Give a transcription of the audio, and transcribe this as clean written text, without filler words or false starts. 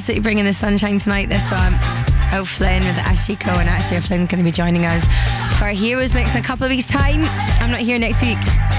absolutely bringing the sunshine tonight, this one. O'Flynn with Ashiko, and Ashley O'Flynn's going to be joining us for our Heroes Mix in a couple of weeks' time. I'm not here next week.